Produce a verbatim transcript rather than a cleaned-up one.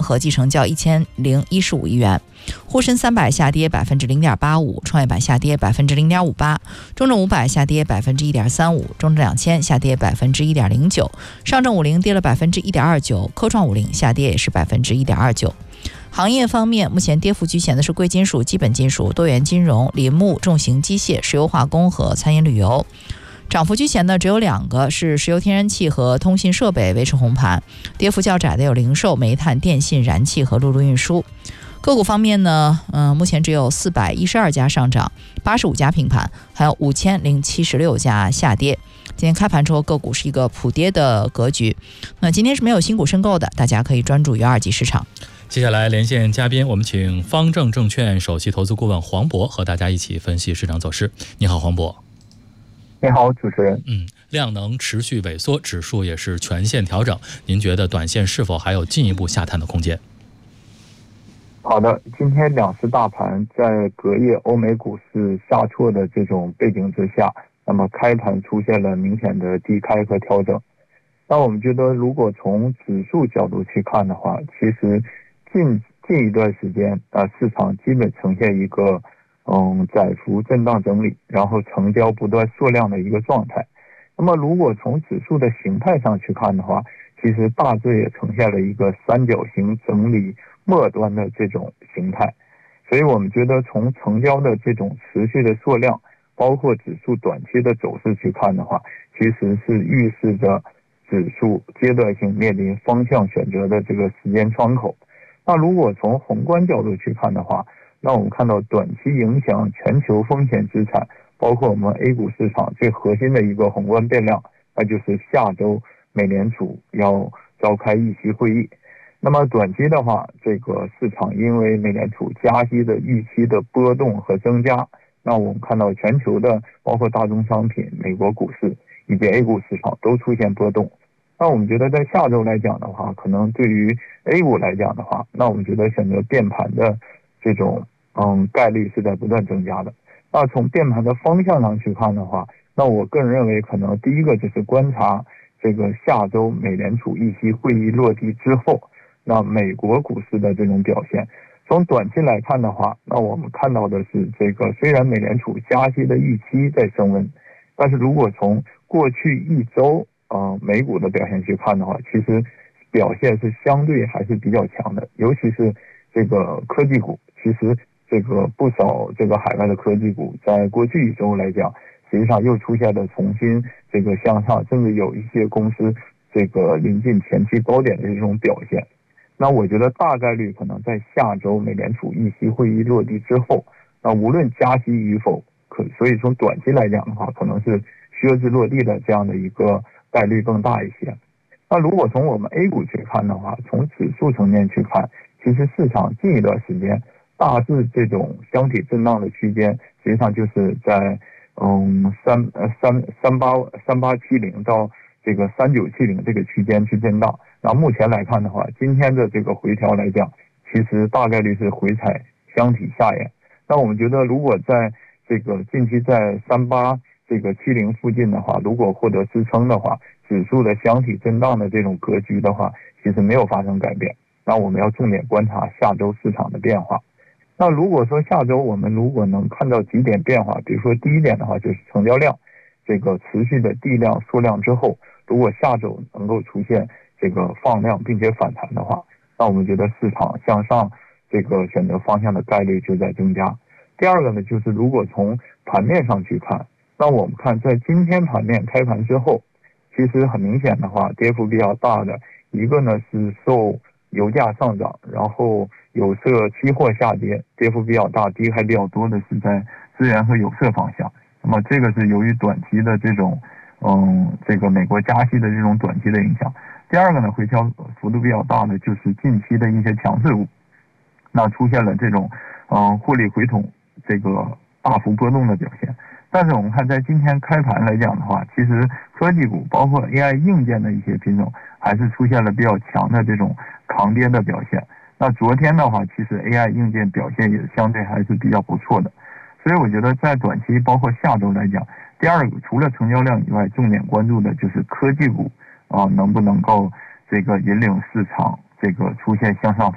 合计成交一千零一十五亿元。沪深三百下跌百分之零点八五，创业板下跌百分之零点五八，中证五百下跌百分之一点三五，中证两千下跌百分之一点零九，上证五零跌了百分之一点二九，科创五零下跌也是百分之一点二九。行业方面，目前跌幅居前的是贵金属、基本金属、多元金融、林木、重型机械、石油化工和餐饮旅游。涨幅居前的只有两个，是石油天然气和通信设备维持红盘，跌幅较窄的有零售、煤炭、电信、燃气和陆路运输。个股方面呢，嗯，目前只有四百一十二家上涨，八十五家平盘，还有五千零七十六家下跌。今天开盘之后，个股是一个普跌的格局。那今天是没有新股申购的，大家可以专注于二级市场。 接下来连线嘉宾，我们请方正证券首席投资顾问黄渤和大家一起分析市场走势。你好，黄渤。 你好，主持人。 嗯，量能持续萎缩，指数也是全线调整。您觉得短线是否还有进一步下探的空间？ 好的，今天两市大盘在隔夜欧美股市下挫的这种背景之下，那么开盘出现了明显的低开和调整。那我们觉得，如果从指数角度去看的话，其实近近一段时间啊，市场基本呈现一个嗯窄幅震荡整理，然后成交不断缩量的一个状态。那么如果从指数的形态上去看的话，其实大致也呈现了一个三角形整理末端的这种形态。所以我们觉得从成交的这种持续的缩量，包括指数短期的走势去看的话，其实是预示着指数阶段性面临方向选择的这个时间窗口。那如果从宏观角度去看的话，那我们看到短期影响全球风险资产，包括我们 A 股市场最核心的一个宏观变量，那就是下周美联储要召开议息会议。那么短期的话，这个市场因为美联储加息的预期的波动和增加，那我们看到全球的包括大宗商品、美国股市以及 A 股市场都出现波动。那我们觉得在下周来讲的话，可能对于 A 股来讲的话，那我们觉得选择变盘的这种嗯概率是在不断增加的。那从变盘的方向上去看的话，那我个人认为可能第一个就是观察这个下周美联储议息会议落地之后，那美国股市的这种表现。从短期来看的话，那我们看到的是这个虽然美联储加息的预期在升温，但是如果从过去一周呃美股的表现去看的话，其实表现是相对还是比较强的，尤其是这个科技股，其实这个不少这个海外的科技股在过去一周来讲，实际上又出现了重新这个向上，甚至有一些公司这个临近前期高点的这种表现。那我觉得大概率可能在下周美联储议息会议落地之后，那无论加息与否，可所以从短期来讲的话，可能是靴子落地的这样的一个概率更大一些。那如果从我们 A 股去看的话，从指数层面去看，其实市场近一段时间大致这种箱体震荡的区间，实际上就是在嗯三呃三三八三八七零到这个三九七零这个区间去震荡。那目前来看的话，今天的这个回调来讲，其实大概率是回踩箱体下沿。那我们觉得，如果在这个近期在三八这个七零附近的话，如果获得支撑的话，指数的箱体震荡的这种格局的话，其实没有发生改变。那我们要重点观察下周市场的变化。那如果说下周我们如果能看到几点变化，比如说第一点的话，就是成交量这个持续的递量缩量之后，如果下周能够出现这个放量并且反弹的话，那我们觉得市场向上这个选择方向的概率就在增加。第二个呢，就是如果从盘面上去看，那我们看在今天盘面开盘之后，其实很明显的话，跌幅比较大的一个呢是受油价上涨，然后有色期货下跌，跌幅比较大，低还比较多的是在资源和有色方向。那么这个是由于短期的这种嗯这个美国加息的这种短期的影响。第二个呢，回调幅度比较大的就是近期的一些强势股，那出现了这种嗯获利回吐这个大幅波动的表现。但是我们看在今天开盘来讲的话，其实科技股包括 A I 硬件的一些品种还是出现了比较强的这种抗跌的表现。那昨天的话，其实 A I 硬件表现也相对还是比较不错的。所以我觉得在短期包括下周来讲，第二个除了成交量以外，重点关注的就是科技股啊，能不能够这个引领市场这个出现向上